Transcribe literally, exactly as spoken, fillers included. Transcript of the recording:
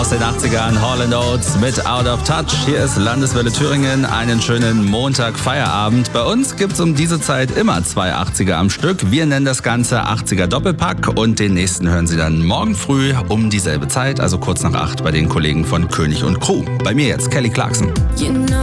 aus den achtzigern, Hall and Oates mit Out of Touch. Hier ist Landeswelle Thüringen, einen schönen Montag-Feierabend. Bei uns gibt's um diese Zeit immer zwei achtziger am Stück. Wir nennen das Ganze achtziger Doppelpack und den nächsten hören Sie dann morgen früh um dieselbe Zeit, also kurz nach acht bei den Kollegen von König und Crew. Bei mir jetzt Kelly Clarkson.